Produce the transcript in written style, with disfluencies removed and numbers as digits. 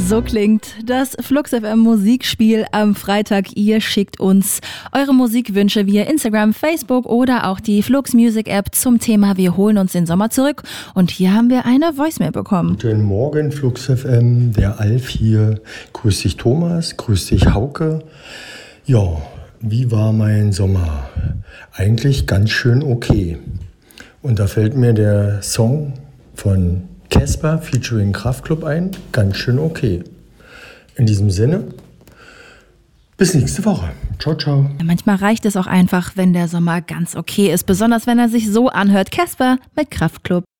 So klingt das Flux FM Musikspiel am Freitag. Ihr schickt uns eure Musikwünsche via Instagram, Facebook oder auch die Flux Music App zum Thema Wir holen uns den Sommer zurück. Und hier haben wir eine Voicemail bekommen. Guten Morgen Flux FM, der Alf hier. Grüß dich Thomas, grüß dich Hauke. Ja, wie war mein Sommer? Eigentlich ganz schön okay. Und da fällt mir der Song von Casper featuring Kraftklub ein, ganz schön okay. In diesem Sinne, bis nächste Woche. Ciao, ciao. Manchmal reicht es auch einfach, wenn der Sommer ganz okay ist, besonders wenn er sich so anhört. Casper mit Kraftklub.